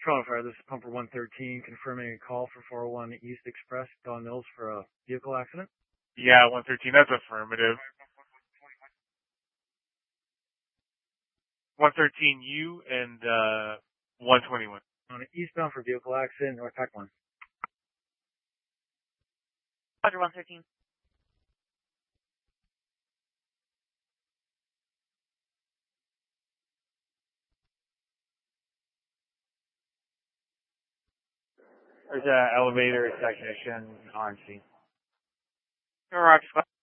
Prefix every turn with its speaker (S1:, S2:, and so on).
S1: Toronto Fire, this is Pumper 113, confirming a call for 401 East Express, Don Mills, for a vehicle accident.
S2: Yeah, 113, that's affirmative. 113U and 121.
S1: On an eastbound for vehicle accident, North Pack 1.
S3: Roger, 113.
S1: There's an elevator technician on scene.
S3: Roger, Squad.